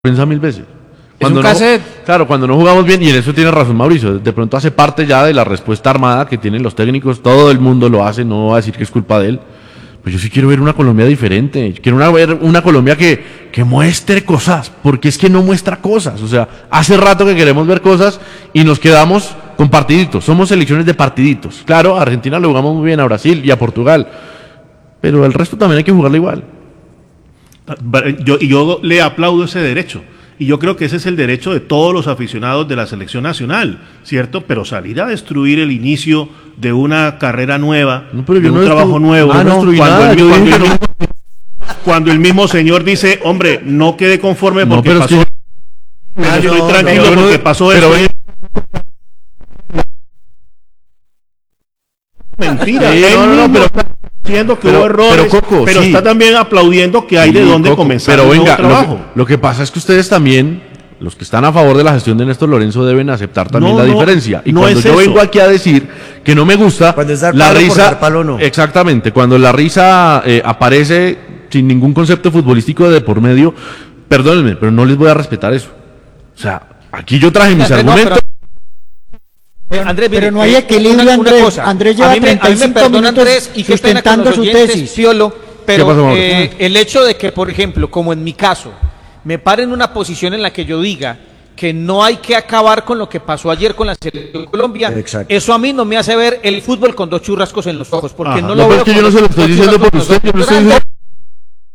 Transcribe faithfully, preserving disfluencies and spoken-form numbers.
prensa mil veces. Cuando no, claro, cuando no jugamos bien, y en eso tiene razón Mauricio, de pronto hace parte ya de la respuesta armada que tienen los técnicos, todo el mundo lo hace, no va a decir que es culpa de él. Pues yo sí quiero ver una Colombia diferente, quiero una, ver una Colombia que, que muestre cosas, porque es que no muestra cosas, o sea, hace rato que queremos ver cosas y nos quedamos con partiditos, somos selecciones de partiditos. Claro, a Argentina le jugamos muy bien, a Brasil y a Portugal, pero el resto también hay que jugarle igual. Yo, y yo le aplaudo ese derecho. Y yo creo que ese es el derecho de todos los aficionados de la selección nacional, ¿cierto? Pero salir a destruir el inicio de una carrera nueva, no, de un no trabajo nuevo, ah, no, cuando, nada, el, cuando, el mismo, cuando el mismo señor dice, hombre, no quede conforme porque no, pasó. Es que... ah, yo estoy tranquilo no, porque pasó pero eso. Mentira, sí, no, no, no, pero diciendo que pero, hubo errores, pero, Coco, pero sí. Está también aplaudiendo que hay sí, de dónde Coco, comenzar pero el venga, nuevo trabajo. Lo que, lo que pasa es que ustedes también, los que están a favor de la gestión de Néstor Lorenzo, deben aceptar también no, la no, diferencia. Y no cuando es yo eso. vengo aquí a decir que no me gusta la risa, palo, no. exactamente, cuando la risa eh, aparece sin ningún concepto futbolístico de por medio, perdónenme, pero no les voy a respetar eso. O sea, aquí yo traje mis Andrés, argumentos. No, pero... Andrés, pero mire, no hay equilibrio, una, Andrés. Una cosa. Andrés lleva treinta y cinco minutos Andrés, y sustentando su tesis. Fiolo, pero pasó, eh, el hecho de que, por ejemplo, como en mi caso, me pare en una posición en la que yo diga que no hay que acabar con lo que pasó ayer con la selección Colombia, exacto. Eso a mí no me hace ver el fútbol con dos churrascos en los ojos, porque Ajá. no lo no, veo. Es que yo no se lo estoy diciendo por usted, yo lo estoy diciendo